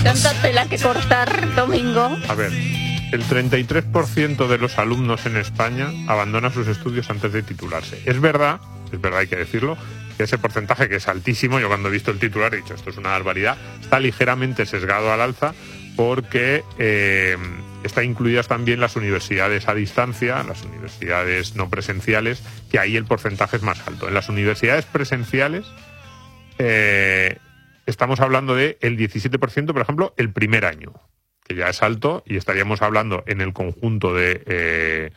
Tanta tela que cortar, Domingo. A ver, el 33% de los alumnos en España abandona sus estudios antes de titularse. Es verdad, hay que decirlo, que ese porcentaje, que es altísimo, yo cuando he visto el titular he dicho, esto es una barbaridad, está ligeramente sesgado al alza porque están incluidas también las universidades a distancia, las universidades no presenciales, que ahí el porcentaje es más alto. En las universidades presenciales estamos hablando del 17%, por ejemplo, el primer año, que ya es alto, y estaríamos hablando en el conjunto de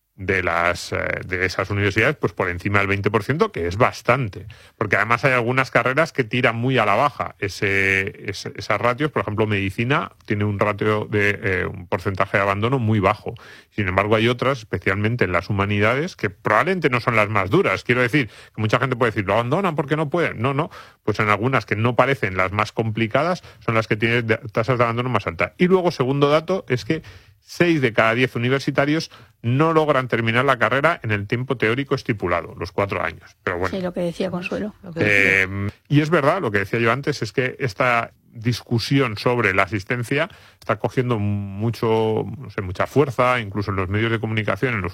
esas universidades, pues por encima del 20%, que es bastante. Porque además hay algunas carreras que tiran muy a la baja esas ratios. Por ejemplo, medicina tiene un ratio de un porcentaje de abandono muy bajo. Sin embargo, hay otras, especialmente en las humanidades, que probablemente no son las más duras. Quiero decir, que mucha gente puede decir, lo abandonan porque no pueden. No. Pues en algunas que no parecen las más complicadas, son las que tienen tasas de abandono más altas. Y luego, segundo dato, es que 6 de cada 10 universitarios no logran terminar la carrera en el tiempo teórico estipulado, los 4 años. Pero bueno. Sí, lo que decía Consuelo. Y es verdad, lo que decía yo antes, es que esta discusión sobre la asistencia está cogiendo mucha fuerza, incluso en los medios de comunicación en los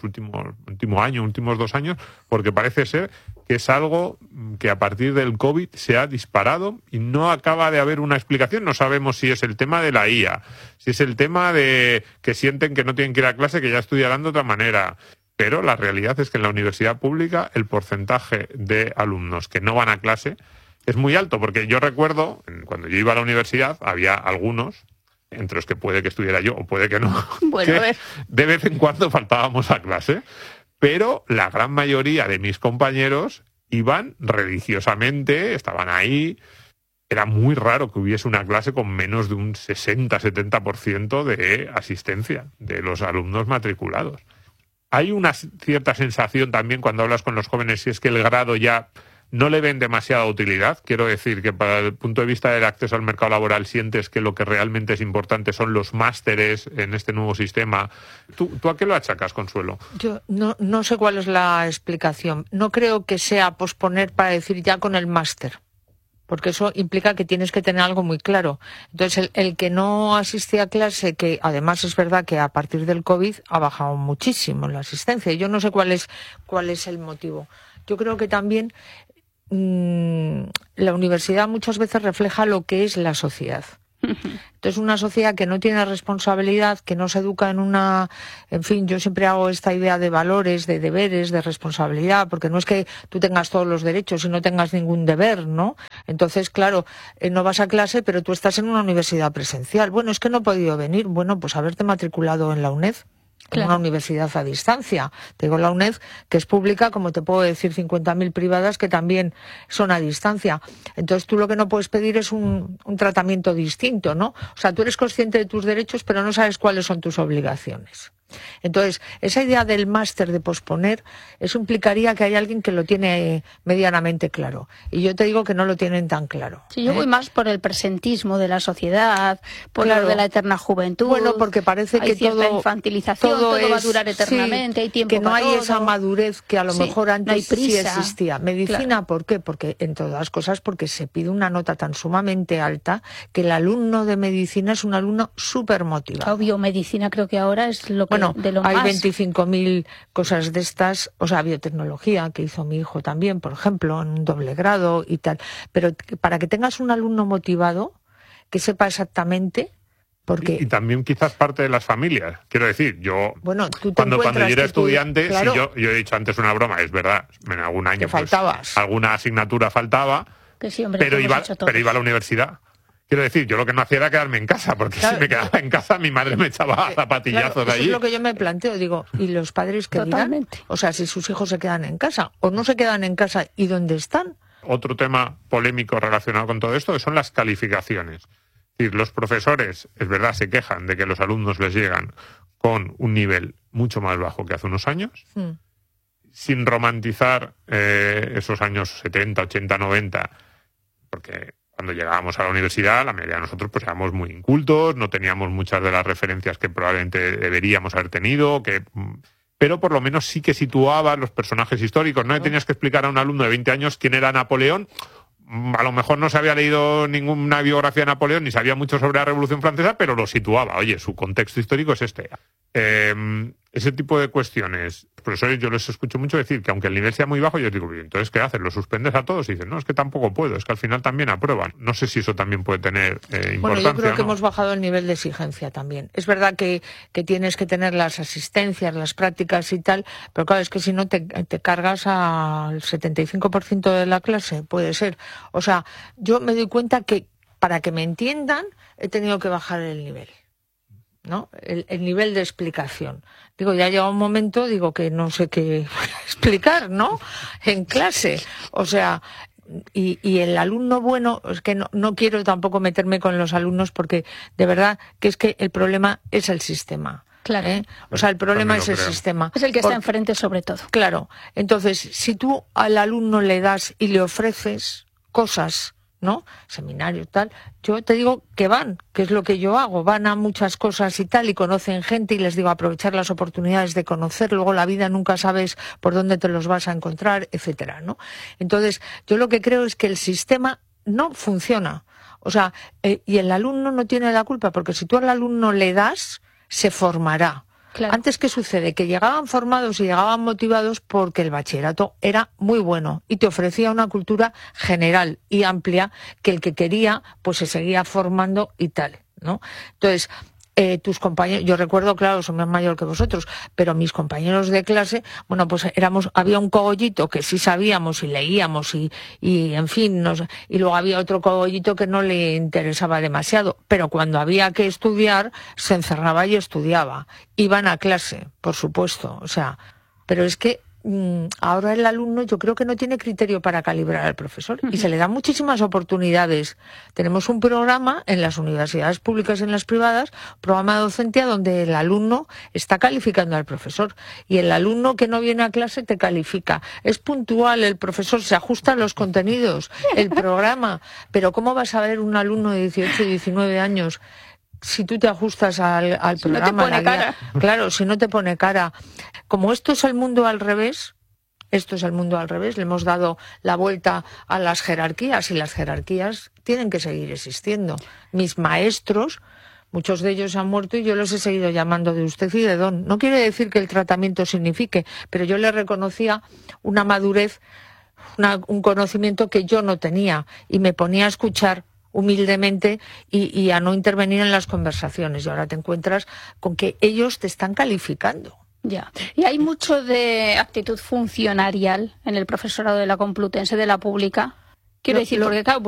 últimos 2 años, porque parece ser que es algo que a partir del COVID se ha disparado y no acaba de haber una explicación. No sabemos si es el tema de la IA, si es el tema de que sienten que no tienen que ir a clase, que ya estudiarán de otra manera. Pero la realidad es que en la universidad pública el porcentaje de alumnos que no van a clase es muy alto, porque yo recuerdo, cuando yo iba a la universidad, había algunos, entre los que puede que estuviera yo o puede que no, bueno, que de vez en cuando faltábamos a clase, pero la gran mayoría de mis compañeros iban religiosamente, estaban ahí. Era muy raro que hubiese una clase con menos de un 60-70% de asistencia de los alumnos matriculados. Hay una cierta sensación también cuando hablas con los jóvenes, si es que el grado ya no le ven demasiada utilidad. Quiero decir que para el punto de vista del acceso al mercado laboral sientes que lo que realmente es importante son los másteres en este nuevo sistema. ¿Tú a qué lo achacas, Consuelo? Yo no sé cuál es la explicación. No creo que sea posponer para decir ya con el máster, porque eso implica que tienes que tener algo muy claro. Entonces, el que no asiste a clase, que además es verdad que a partir del COVID ha bajado muchísimo la asistencia. Yo no sé cuál es el motivo. Yo creo que también la universidad muchas veces refleja lo que es la sociedad. Entonces, una sociedad que no tiene responsabilidad, que no se educa en fin, yo siempre hago esta idea de valores, de deberes, de responsabilidad, porque no es que tú tengas todos los derechos y no tengas ningún deber, ¿no? Entonces, claro, no vas a clase, pero tú estás en una universidad presencial. Bueno, es que no he podido venir. Bueno, pues haberte matriculado en la UNED. Claro. Una universidad a distancia. Te digo la UNED, que es pública, como te puedo decir 50.000 privadas que también son a distancia. Entonces tú lo que no puedes pedir es un tratamiento distinto, ¿no? O sea, tú eres consciente de tus derechos, pero no sabes cuáles son tus obligaciones. Entonces, esa idea del máster de posponer, eso implicaría que hay alguien que lo tiene medianamente claro. Y yo te digo que no lo tienen tan claro. Sí, yo voy más por el presentismo de la sociedad, por lo de la eterna juventud. Bueno, porque parece hay que cierta infantilización, todo va a durar eternamente, sí, hay tiempo que no para hay todo. Esa madurez que a lo mejor antes no hay prisa. Sí existía. Medicina, claro. ¿Por qué? Porque, entre otras cosas, porque se pide una nota tan sumamente alta que el alumno de medicina es un alumno súper motivado. Biomedicina creo que ahora es lo que de lo hay más. 25.000 cosas de estas, o sea, biotecnología, que hizo mi hijo también, por ejemplo, en un doble grado y tal. Pero para que tengas un alumno motivado, que sepa exactamente. Porque... Y también quizás parte de las familias. Quiero decir, yo cuando yo era estudiante, claro, yo he dicho antes una broma, es verdad, en algún año pues, alguna asignatura faltaba, que sí, hombre, pero iba a la universidad. Quiero decir, yo lo que no hacía era quedarme en casa, porque si me quedaba en casa mi madre me echaba zapatillazos de allí. Eso es lo que yo me planteo, digo, ¿y los padres qué dirán? O sea, si sus hijos se quedan en casa o no se quedan en casa, ¿y dónde están? Otro tema polémico relacionado con todo esto que son las calificaciones. Es decir, los profesores, es verdad, se quejan de que los alumnos les llegan con un nivel mucho más bajo que hace unos años, sin romantizar esos años 70, 80, 90, porque cuando llegábamos a la universidad, la mayoría de nosotros pues éramos muy incultos, no teníamos muchas de las referencias que probablemente deberíamos haber tenido, pero por lo menos sí que situaba los personajes históricos. No le tenías que explicar a un alumno de 20 años quién era Napoleón. a lo mejor no se había leído ninguna biografía de Napoleón ni sabía mucho sobre la Revolución Francesa, pero lo situaba. Oye, su contexto histórico es este. Ese tipo de cuestiones, profesores, yo les escucho mucho decir que aunque el nivel sea muy bajo, yo digo, entonces ¿qué haces? ¿Los suspendes a todos? Y dicen, no, es que tampoco puedo, es que al final también aprueban. No sé si eso también puede tener importancia. Bueno, yo creo que ¿no? hemos bajado el nivel de exigencia también. Es verdad que tienes que tener las asistencias, las prácticas y tal, pero claro, es que si no te cargas al 75% de la clase, puede ser. O sea, yo me doy cuenta que para que me entiendan he tenido que bajar el nivel, ¿no? El nivel de explicación. Digo, ya llega un momento, que no sé qué explicar, ¿no? En clase. O sea, y el alumno bueno, es que no quiero tampoco meterme con los alumnos porque de verdad que es que el problema es el sistema. Claro. O sea, el problema es el sistema. Es el que está enfrente sobre todo. Claro. Entonces, si tú al alumno le das y le ofreces cosas, ¿no? Seminarios, tal. Yo te digo que van, que es lo que yo hago. Van a muchas cosas y tal y conocen gente y les digo aprovechar las oportunidades de conocer. Luego la vida nunca sabes por dónde te los vas a encontrar, etcétera, ¿no? Entonces, yo lo que creo es que el sistema no funciona. O sea, y el alumno no tiene la culpa porque si tú al alumno le das, se formará. Claro. Antes, ¿qué sucede? Que llegaban formados y llegaban motivados porque el bachillerato era muy bueno y te ofrecía una cultura general y amplia que el que quería pues se seguía formando y tal, ¿no? Entonces, tus compañeros, yo recuerdo, claro, soy más mayor que vosotros, pero mis compañeros de clase, bueno, pues había un cogollito que sí sabíamos y leíamos y en fin, y luego había otro cogollito que no le interesaba demasiado, pero cuando había que estudiar, se encerraba y estudiaba. Iban a clase, por supuesto, o sea, pero es que ahora el alumno yo creo que no tiene criterio para calibrar al profesor y se le dan muchísimas oportunidades. Tenemos un programa en las universidades públicas y en las privadas, programa de docencia donde el alumno está calificando al profesor y el alumno que no viene a clase te califica. Es puntual, el profesor se ajusta a los contenidos, el programa, pero ¿cómo vas a ver un alumno de 18 y 19 años si tú te ajustas al programa? No te pone cara. Claro, si no te pone cara. Como esto es el mundo al revés, le hemos dado la vuelta a las jerarquías y las jerarquías tienen que seguir existiendo. Mis maestros, muchos de ellos han muerto y yo los he seguido llamando de usted y de don. No quiere decir que el tratamiento signifique, pero yo le reconocía una madurez, un conocimiento que yo no tenía y me ponía a escuchar humildemente y a no intervenir en las conversaciones. Y ahora te encuentras con que ellos te están calificando. Ya. Y hay mucho de actitud funcionarial en el profesorado de la Complutense, de la pública. Quiero decir, porque claro,